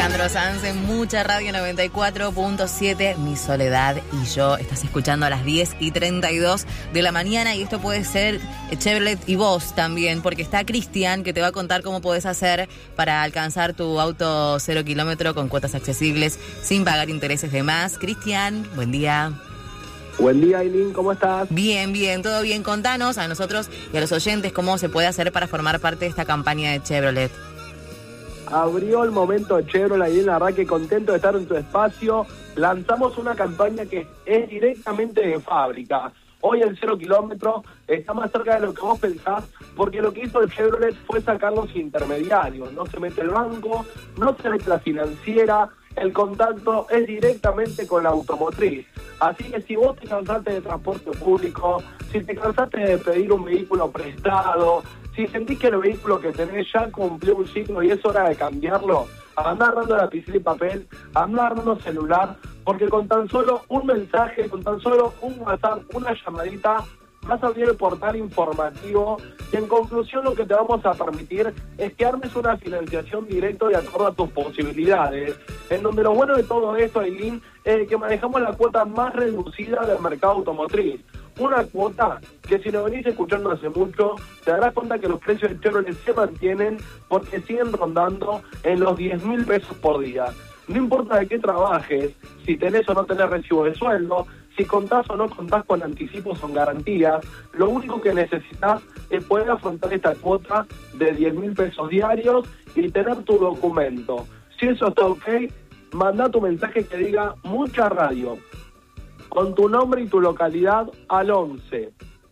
Alejandro Sanz en Mucha Radio 94.7, Mi Soledad y Yo. Estás escuchando a las 10:32 de la mañana y esto puede ser Chevrolet y vos también, porque está Cristian que te va a contar cómo podés hacer para alcanzar tu auto 0 kilómetro con cuotas accesibles sin pagar intereses de más. Cristian, buen día. Buen día, Aileen, ¿cómo estás? Bien, todo bien. Contanos a nosotros y a los oyentes cómo se puede hacer para formar parte de esta campaña de Chevrolet. Abrió el momento de Chevrolet y la verdad que contento de estar en tu espacio. Lanzamos una campaña que es directamente de fábrica. Hoy el 0 kilómetro está más cerca de lo que vos pensás, porque lo que hizo el Chevrolet fue sacar los intermediarios. No se mete el banco, no se mete la financiera, el contacto es directamente con la automotriz. Así que si vos te cansaste de transporte público, si te cansaste de pedir un vehículo prestado, si sentís que el vehículo que tenés ya cumplió un ciclo y es hora de cambiarlo, andá agarrando lapicero y papel, andá agarrando celular, porque con tan solo un mensaje, con tan solo un WhatsApp, una llamadita, vas a abrir el portal informativo y en conclusión lo que te vamos a permitir es que armes una financiación directa de acuerdo a tus posibilidades, en donde lo bueno de todo esto, Aileen, es que manejamos la cuota más reducida del mercado automotriz. Una cuota que si lo venís escuchando hace mucho, te darás cuenta que los precios de Chevrolet se mantienen porque siguen rondando en los 10.000 pesos por día. No importa de qué trabajes, si tenés o no tenés recibo de sueldo, si contás o no contás con anticipos o garantías, lo único que necesitas es poder afrontar esta cuota de 10.000 pesos diarios y tener tu documento. Si eso está ok, mandá tu mensaje que diga Mucha Radio, con tu nombre y tu localidad al 11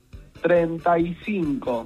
35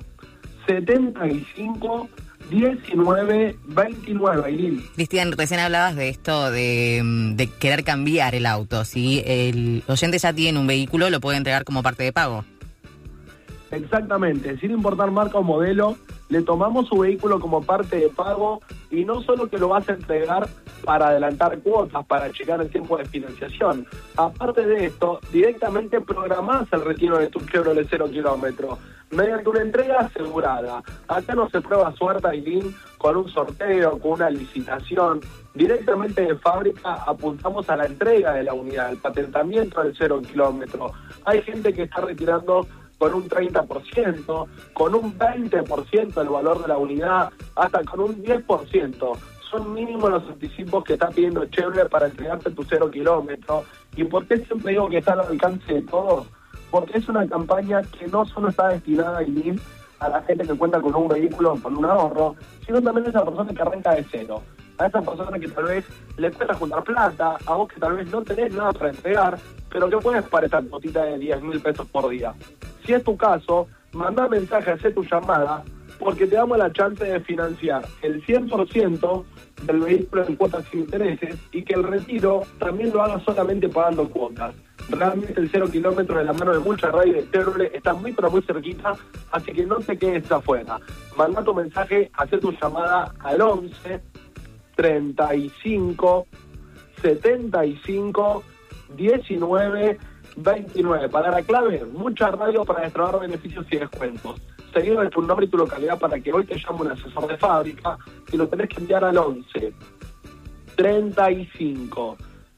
75 19 29. Aileen. Cristian, recién hablabas de esto de querer cambiar el auto. Si el oyente ya tiene un vehículo, lo puede entregar como parte de pago. Exactamente, sin importar marca o modelo, le tomamos su vehículo como parte de pago y no solo que lo vas a entregar para adelantar cuotas, para checar el tiempo de financiación. Aparte de esto, directamente programás el retiro de tu Chevrolet 0 kilómetro mediante una entrega asegurada. Acá no se prueba suerte, Aileen, con un sorteo, con una licitación. Directamente de fábrica apuntamos a la entrega de la unidad, al patentamiento del 0 kilómetro. Hay gente que está retirando con un 30%, con un 20% del valor de la unidad, hasta con un 10%. Son mínimos los anticipos que está pidiendo Chevrolet para entregarte tu 0 kilómetro. ¿Y por qué siempre digo que está al alcance de todos? Porque es una campaña que no solo está destinada a ir a la gente que cuenta con un vehículo, con un ahorro, sino también a esa persona que arranca de cero. A esa persona que tal vez le cuesta juntar plata, a vos que tal vez no tenés nada para entregar, pero que puedes para esta cotita de 10.000 pesos por día. Si es tu caso, mandá mensaje, hacé tu llamada, porque te damos la chance de financiar el 100% del vehículo en cuotas sin intereses y que el retiro también lo haga solamente pagando cuotas. Realmente el 0 kilómetro de la mano de Mucha Radio de Chevrolet está muy pero muy cerquita, así que no te quedes afuera. Mandá tu mensaje, hacé tu llamada al 11 35 75 19 29. Para la clave, Mucha Radio para destrabar beneficios y descuentos. Seguido de tu nombre y tu localidad para que hoy te llame un asesor de fábrica y lo tenés que enviar al 11 35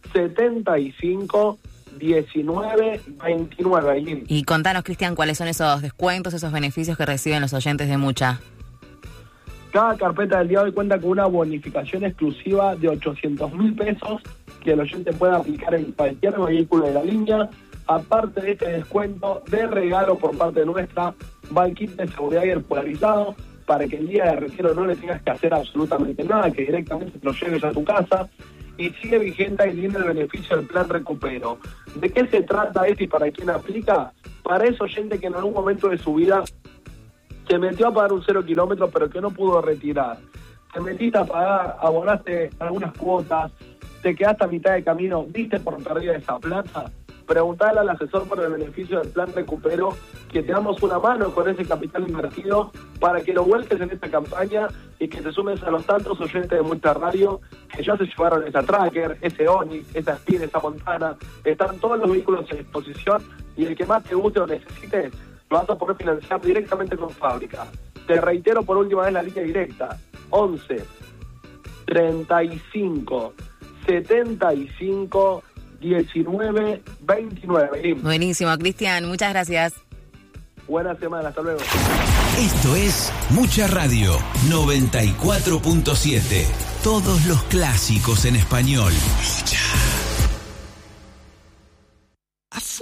75 19 29. Aileen. Y contanos, Cristian, cuáles son esos descuentos, esos beneficios que reciben los oyentes de Mucha. Cada carpeta del día de hoy cuenta con una bonificación exclusiva de 800.000 pesos que el oyente puede aplicar en cualquier vehículo de la línea. Aparte de este descuento de regalo por parte nuestra, va el kit de seguridad y el polarizado para que el día de retiro no le tengas que hacer absolutamente nada, que directamente te lo lleves a tu casa. Y sigue vigente y tiene el beneficio del plan recupero. ¿De qué se trata esto y para quién aplica? Para ese oyente que en algún momento de su vida se metió a pagar un 0 kilómetro pero que no pudo retirar. Te metiste a pagar, abonaste algunas cuotas, te quedaste a mitad de camino, diste por perdida esa plata. Preguntale al asesor por el beneficio del plan recupero, que te damos una mano con ese capital invertido para que lo vuelques en esta campaña y que te sumes a los tantos oyentes de Mucha Radio que ya se llevaron esa Tracker, ese Onix, esa Speed, esa Montana. Están todos los vehículos en disposición y el que más te guste o necesites lo vas a poder financiar directamente con fábrica. Te reitero por última vez la línea directa, 11 35 75 19 29. Buenísimo, Cristian, muchas gracias. Buena semana, hasta luego. Esto es Mucha Radio 94.7. Todos los clásicos en español. Mucha.